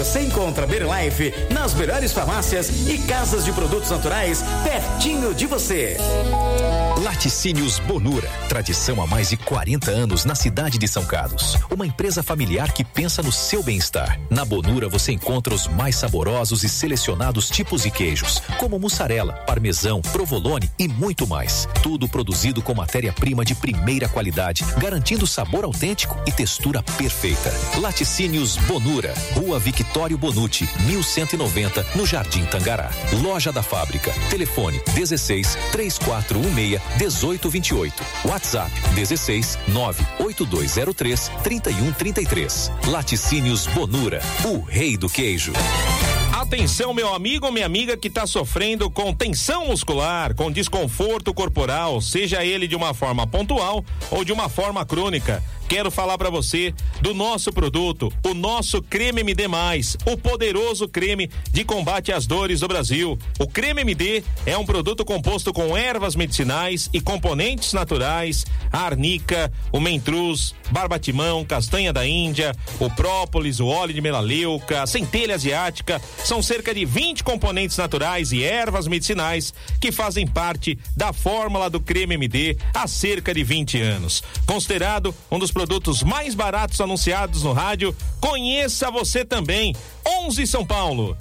Você encontra Berlife nas melhores farmácias e casas de produtos naturais pertinho de você. Laticínios Bonura, tradição há mais de 40 anos na cidade de São Carlos. Uma empresa familiar que pensa no seu bem-estar. Na Bonura você encontra os mais saborosos e selecionados tipos de queijos, como mussarela, parmesão, provolone e muito mais. Tudo produzido com matéria-prima de primeira qualidade, garantindo sabor autêntico e textura perfeita. Laticínios Bonura, Rua Victório Bonucci, 1190, no Jardim Tangará. Loja da Fábrica. Telefone 16 3416 1828. WhatsApp 16 98203 3133. Laticínios Bonura, o rei do queijo. Atenção, meu amigo ou minha amiga que está sofrendo com tensão muscular, com desconforto corporal, seja ele de uma forma pontual ou de uma forma crônica. Quero falar para você do nosso produto, o nosso Creme MD+, o poderoso creme de combate às dores do Brasil. O Creme MD é um produto composto com ervas medicinais e componentes naturais, a arnica, o mentruz, barbatimão, castanha da Índia, o própolis, o óleo de melaleuca, a centelha asiática. São cerca de 20 componentes naturais e ervas medicinais que fazem parte da fórmula do Creme MD há cerca de 20 anos. Considerado um dos produtos mais baratos anunciados no rádio, conheça você também. 11 São Paulo,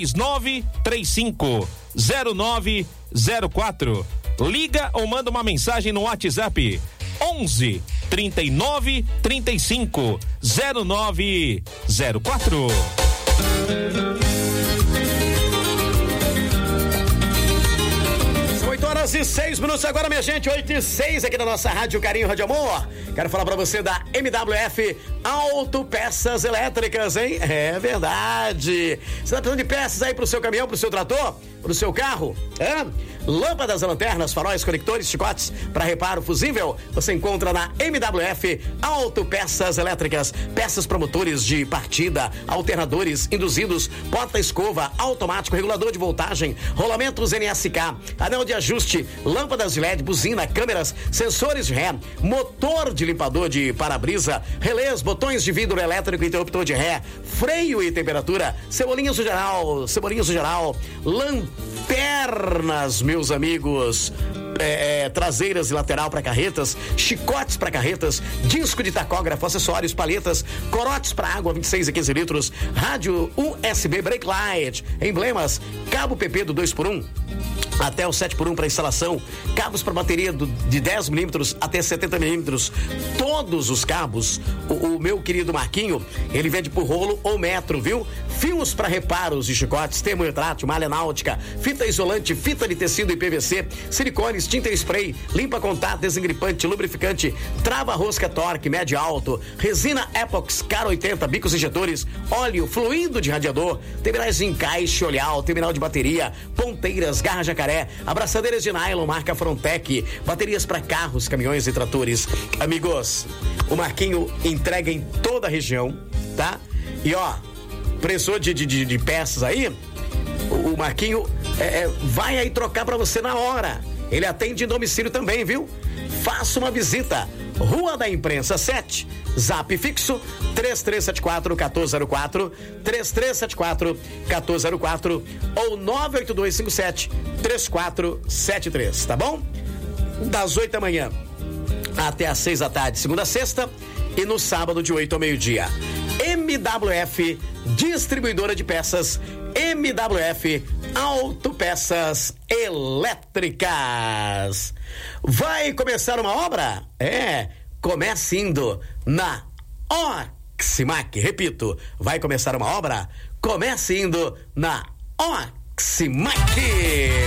3935-0904. Liga ou manda uma mensagem no WhatsApp 11 39 35 0904. 8h06 agora, minha gente, 8h06 aqui na nossa Rádio Carinho, Rádio Amor. Quero falar pra você da MWF Autopeças Elétricas, hein? É verdade. Você tá precisando de peças aí pro seu caminhão, pro seu trator, pro seu carro? É? Lâmpadas, lanternas, faróis, conectores, chicotes para reparo fusível, você encontra na MWF Autopeças Elétricas. Peças para motores de partida, alternadores, induzidos, porta-escova, automático, regulador de voltagem, rolamentos NSK, anel de ajuste, lâmpadas de LED, buzina, câmeras, sensores de ré, motor de limpador de para-brisa, relés, botões de vidro elétrico, interruptor de ré, freio e temperatura, cebolinhas no geral, lanternas, meus amigos, traseiras e lateral para carretas, chicotes para carretas, disco de tacógrafo, acessórios, palhetas, corotes para água 26 a 15 litros, rádio USB brake light, emblemas, cabo PP do 2x1 até o 7x1 para instalação, cabos para bateria de 10 milímetros até 70 milímetros, todos os cabos. O meu querido Marquinho, ele vende por rolo ou metro, viu? Fios para reparos de chicotes, termorretrátil, malha náutica, fita isolante, fita de tecido e PVC, silicones, tinta spray, limpa contato, desengripante, lubrificante, trava rosca torque, médio e alto, resina Epox, Car 80, bicos injetores, óleo, fluido de radiador, terminais de encaixe, oleal, terminal de bateria, ponteiras, garra jacaré, abraçadeiras de nylon, marca Frontec, baterias para carros, caminhões e tratores. Amigos, o Marquinho entrega em toda a região, tá? E ó, precisou de peças aí, o Marquinho vai aí trocar pra você na hora. Ele atende em domicílio também, viu? Faça uma visita. Rua da Imprensa 7, zap fixo 3374-1404, 3374-1404 ou 98257-3473, tá bom? Das 8 da manhã até às 6 da tarde, segunda a sexta, e no sábado de 8 ao meio-dia. MWF, distribuidora de peças, MWF Autopeças Elétricas. Vai começar uma obra? Comece indo na Oximac. Repito, vai começar uma obra? Comece indo na Oximac.